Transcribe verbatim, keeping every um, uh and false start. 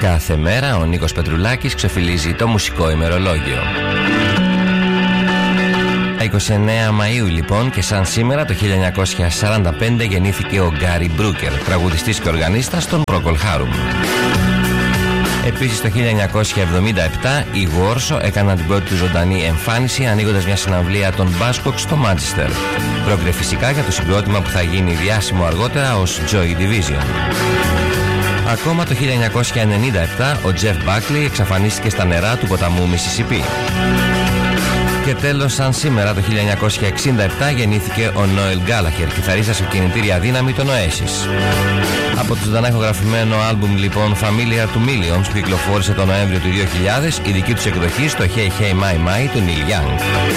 Κάθε μέρα ο Νίκος Πετρουλάκης ξεφυλίζει το μουσικό ημερολόγιο. είκοσι εννέα Μαΐου λοιπόν, και σαν σήμερα το χίλια εννιακόσια σαράντα πέντε γεννήθηκε ο Γκάρι Μπρούκερ, τραγουδιστής και οργανίστας των Procol Harum. Επίσης το χίλια εννιακόσια εβδομήντα επτά οι Warsaw έκαναν την πρώτη του ζωντανή εμφάνιση ανοίγοντας μια συναυλία των Buzzcocks στο Μάντσεστερ. Πρόκειται φυσικά για το συγκρότημα που θα γίνει διάσημο αργότερα ως Joy Division. Ακόμα το χίλια εννιακόσια ενενήντα επτά ο Jeff Buckley εξαφανίστηκε στα νερά του ποταμού Mississippi. Και τέλος, σαν σήμερα το χίλια εννιακόσια εξήντα επτά γεννήθηκε ο Noel Gallagher, κιθαρίστας σε κινητήρια δύναμη των Oasis. Από το ζωντανά ηχογραφημένο άλμπουμ λοιπόν Familiar to Millions που κυκλοφόρησε τον Νοέμβριο του δύο χιλιάδες, η δική τους εκδοχή στο Hey Hey My My του Neil Young.